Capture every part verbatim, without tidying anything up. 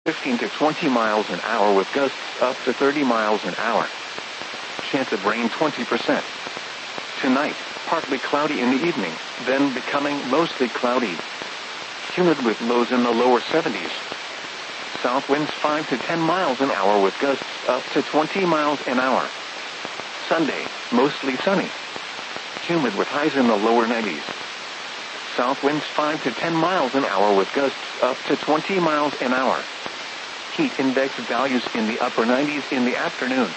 fifteen to twenty miles an hour with gusts up to thirty miles an hour. Chance of rain twenty percent. Tonight, partly cloudy in the evening, then becoming mostly cloudy. Humid with lows in the lower seventies. South winds five to ten miles an hour with gusts up to twenty miles an hour. Sunday, mostly sunny. Humid with highs in the lower nineties. South winds five to ten miles an hour with gusts up to twenty miles an hour. Heat index values in the upper nineties in the afternoon.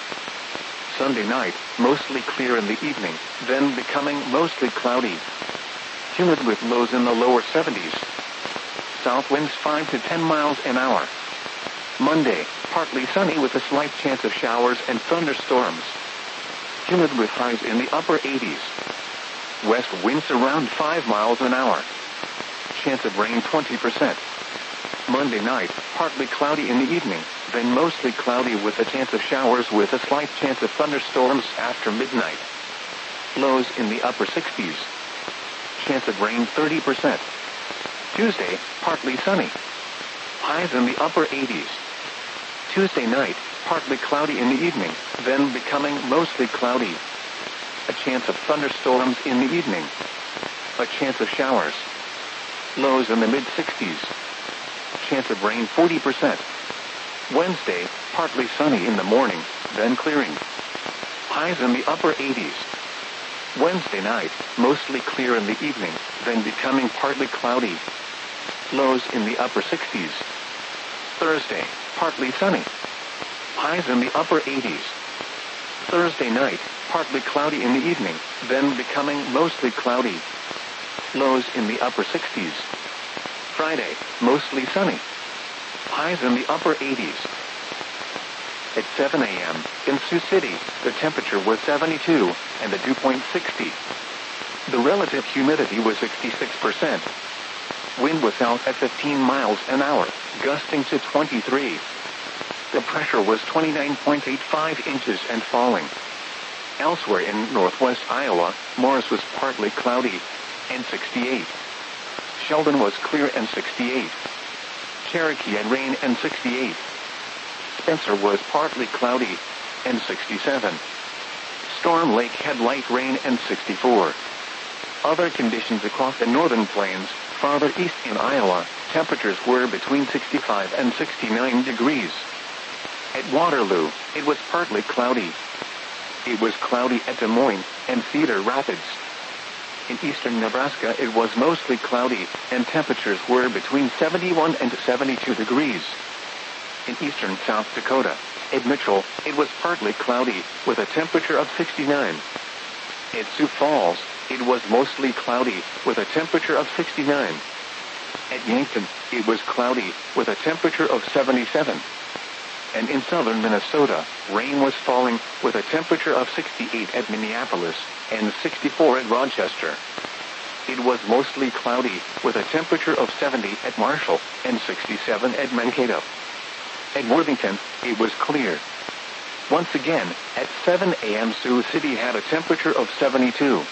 Sunday night, mostly clear in the evening, then becoming mostly cloudy. Humid with lows in the lower seventies. South winds five to ten miles an hour. Monday, partly sunny with a slight chance of showers and thunderstorms. Humid with highs in the upper eighties. West winds around five miles an hour. Chance of rain twenty percent. Monday night, partly cloudy in the evening, then mostly cloudy with a chance of showers with a slight chance of thunderstorms after midnight. Lows in the upper sixties. Chance of rain thirty percent. Tuesday, partly sunny. Highs in the upper eighties. Tuesday night, partly cloudy in the evening, then becoming mostly cloudy. A chance of thunderstorms in the evening. A chance of showers. Lows in the mid-sixties. Chance of rain forty percent. Wednesday, partly sunny in the morning, then clearing. Highs in the upper eighties. Wednesday night, mostly clear in the evening, then becoming partly cloudy. Lows in the upper sixties. Thursday, partly sunny. Highs in the upper eighties. Thursday night, partly cloudy in the evening, then becoming mostly cloudy. Lows in the upper sixties. Friday, mostly sunny. Highs in the upper eighties. At seven a.m., in Sioux City, the temperature was seventy-two, and the dew point sixty. The relative humidity was sixty-six percent. Wind was south at fifteen miles an hour, gusting to twenty-three. The pressure was twenty-nine point eight five inches and falling. Elsewhere in northwest Iowa, Morris was partly cloudy, and sixty-eight. Sheldon was clear and sixty-eight. Cherokee had rain and sixty-eight. Spencer was partly cloudy, and sixty-seven. Storm Lake had light rain and sixty-four. Other conditions across the northern plains, farther east in Iowa, temperatures were between sixty-five and sixty-nine degrees. At Waterloo, it was partly cloudy. It was cloudy at Des Moines and Cedar Rapids. In eastern Nebraska, it was mostly cloudy, and temperatures were between seventy-one and seventy-two degrees. In eastern South Dakota, at Mitchell, it was partly cloudy, with a temperature of sixty-nine. At Sioux Falls, it was mostly cloudy, with a temperature of sixty-nine. At Yankton, it was cloudy, with a temperature of seventy-seven. And in southern Minnesota, rain was falling, with a temperature of sixty-eight at Minneapolis, and sixty-four at Rochester. It was mostly cloudy, with a temperature of seventy at Marshall, and sixty-seven at Mankato. At Worthington, it was clear. Once again, at seven a.m. Sioux City had a temperature of seventy-two.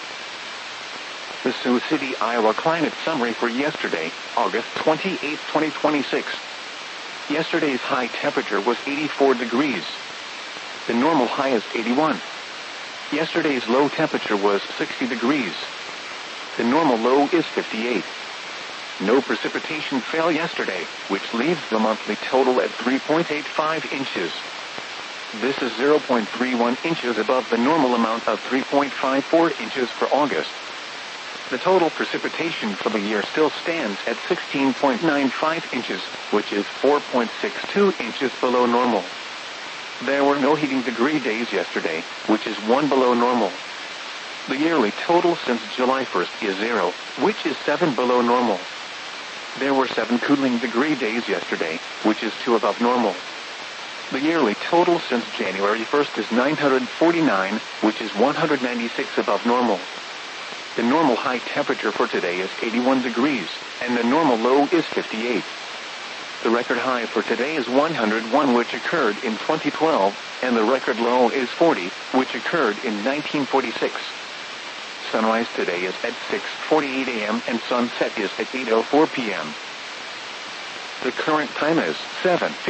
The Sioux City, Iowa climate summary for yesterday, August twenty-eighth, twenty twenty-six. Yesterday's high temperature was eighty-four degrees. The normal high is eighty-one. Yesterday's low temperature was sixty degrees. The normal low is fifty-eight. No precipitation fell yesterday, which leaves the monthly total at three point eight five inches. This is zero point three one inches above the normal amount of three point five four inches for August. The total precipitation for the year still stands at sixteen point nine five inches, which is four point six two inches below normal. There were no heating degree days yesterday, which is one below normal. The yearly total since July first is zero, which is seven below normal. There were seven cooling degree days yesterday, which is two above normal. The yearly total since January first is nine hundred forty-nine, which is one hundred ninety-six above normal. The normal high temperature for today is eighty-one degrees, and the normal low is fifty-eight. The record high for today is one hundred one, which occurred in twenty twelve, and the record low is forty, which occurred in nineteen forty-six. Sunrise today is at six forty-eight a.m. and sunset is at eight oh four p.m. The current time is seven